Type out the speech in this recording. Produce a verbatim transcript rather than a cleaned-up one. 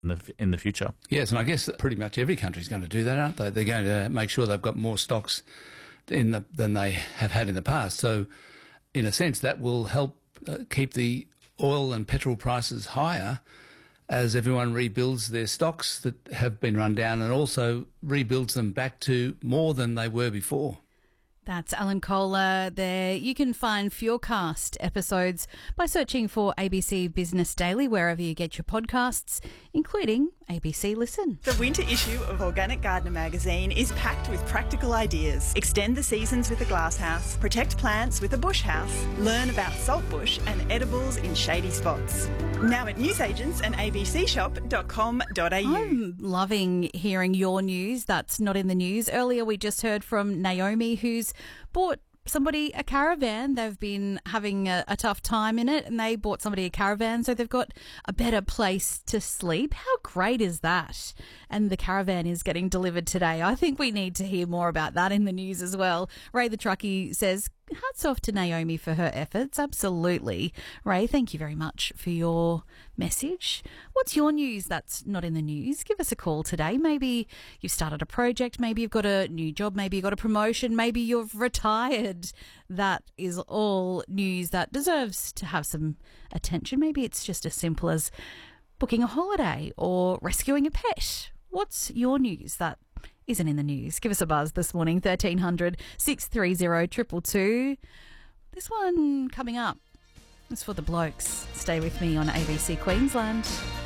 in the, in the future. Yes, and I guess that pretty much every country is going to do that, aren't they? They're going to make sure they've got more stocks in the, than they have had in the past. So, in a sense, that will help uh, keep the oil and petrol prices higher as everyone rebuilds their stocks that have been run down and also rebuilds them back to more than they were before. That's Alan Kohler there. You can find Fuelcast episodes by searching for A B C Business Daily wherever you get your podcasts, including A B C Listen. The winter issue of Organic Gardener magazine is packed with practical ideas. Extend the seasons with a glasshouse, protect plants with a bush house, learn about saltbush and edibles in shady spots. Now at newsagents and a b c shop dot com dot a u. I'm loving hearing your news that's not in the news. Earlier we just heard from Naomi, who's bought somebody a caravan. They've been having a, a tough time in it and they bought somebody a caravan so they've got a better place to sleep. How great is that? And the caravan is getting delivered today. I think we need to hear more about that in the news as well. Ray the Truckie says, hats off to Naomi for her efforts. Absolutely. Ray, thank you very much for your message. What's your news that's not in the news? Give us a call today. Maybe you've started a project. Maybe you've got a new job. Maybe you've got a promotion. Maybe you've retired. That is all news that deserves to have some attention. Maybe it's just as simple as booking a holiday or rescuing a pet. What's your news that isn't in the news? Give us a buzz this morning, thirteen hundred, six three zero, two two two. This one coming up is for the blokes. Stay with me on A B C Queensland.